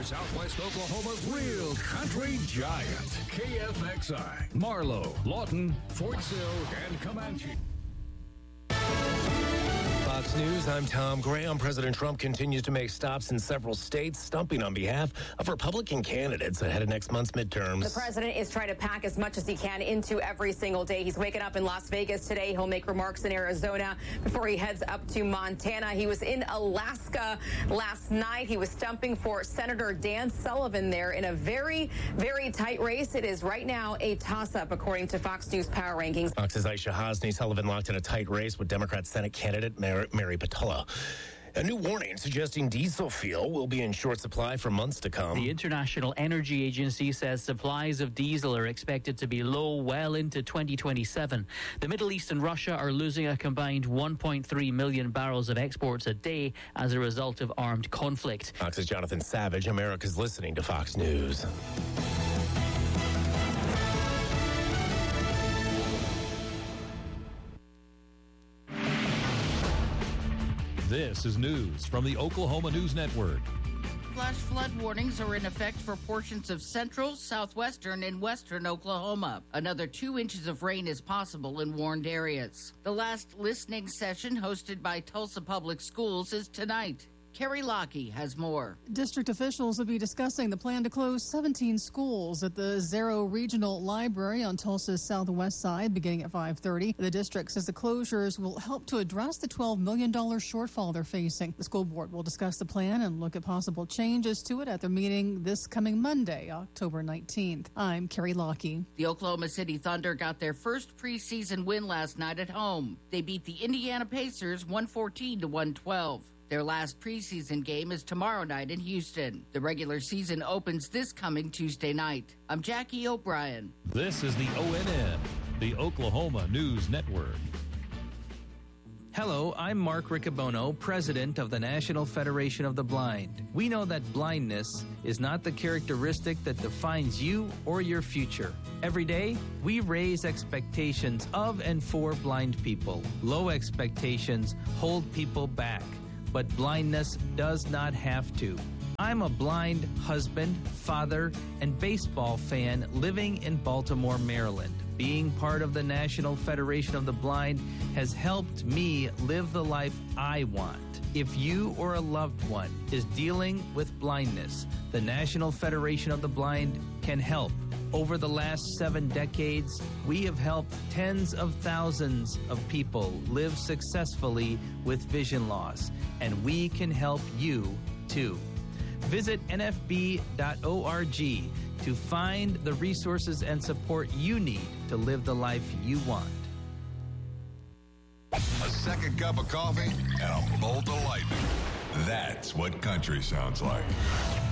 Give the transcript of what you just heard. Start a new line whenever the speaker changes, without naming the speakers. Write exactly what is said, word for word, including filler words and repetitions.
Southwest Oklahoma's real country giant. K F X I, Marlow, Lawton, Fort Sill, and Comanche.
Fox News, I'm Tom Graham. President Trump continues to make stops in several states, stumping on behalf of Republican candidates ahead of next month's midterms.
The president is trying to pack as much as he can into every single day. He's waking up in Las Vegas today. He'll make remarks in Arizona before he heads up to Montana. He was in Alaska last night. He was stumping for Senator Dan Sullivan there in a very, very tight race. It is right now a toss-up, according to Fox News Power Rankings.
Fox's Aisha Hasni. Sullivan locked in a tight race with Democrat Senate candidate Mary, Mary Patullo. A new warning suggesting diesel fuel will be in short supply for months to come.
The International Energy Agency says supplies of diesel are expected to be low well into twenty twenty-seven. The Middle East and Russia are losing a combined one point three million barrels of exports a day as a result of armed conflict.
Fox's Jonathan Savage. America's listening to Fox News.
This is news from the Oklahoma News Network.
Flash flood warnings are in effect for portions of central, southwestern, and western Oklahoma. Another two inches of rain is possible in warned areas. The last listening session, hosted by Tulsa Public Schools, is tonight. Carrie Lockie has more.
District officials will be discussing the plan to close seventeen schools at the Zero Regional Library on Tulsa's southwest side beginning at five thirty. The district says the closures will help to address the twelve million dollars shortfall they're facing. The school board will discuss the plan and look at possible changes to it at their meeting this coming Monday, October nineteenth. I'm Carrie Lockie.
The Oklahoma City Thunder got their first preseason win last night at home. They beat the Indiana Pacers one fourteen to one twelve. Their last preseason game is tomorrow night in Houston. The regular season opens this coming Tuesday night. I'm Jackie O'Brien.
This is the O N N, the Oklahoma News Network.
Hello, I'm Mark Riccobono, president of the National Federation of the Blind. We know that blindness is not the characteristic that defines you or your future. Every day, we raise expectations of and for blind people. Low expectations hold people back, but blindness does not have to. I'm a blind husband, father, and baseball fan living in Baltimore, Maryland. Being part of the National Federation of the Blind has helped me live the life I want. If you or a loved one is dealing with blindness, the National Federation of the Blind can help. Over the last seven decades, we have helped tens of thousands of people live successfully with vision loss, and we can help you too. Visit N F B dot org to find the resources and support you need to live the life you want.
A second cup of coffee and a bolt of lightning. That's what country sounds like.